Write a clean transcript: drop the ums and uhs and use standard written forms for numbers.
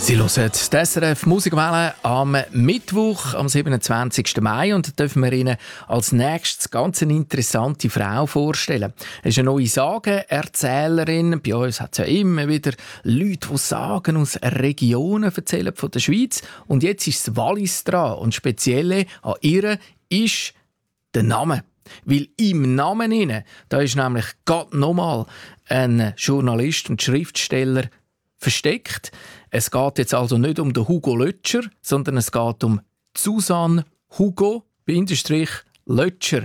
Sie hören die SRF Musikwelle am Mittwoch, am 27. Mai. Und da dürfen wir Ihnen als nächstes ganz eine interessante Frau vorstellen. Es ist eine neue Sagenerzählerin. Bei uns hat es ja immer wieder Leute, die Sagen aus Regionen erzählen von der Schweiz. Und jetzt ist das Wallis dran. Und speziell an ihr ist der Name. Weil im Namen inne, da ist nämlich gerade nochmal ein Journalist und Schriftsteller versteckt. Es geht jetzt also nicht um den Hugo Lötscher, sondern es geht um Susanne Hugo Lötscher.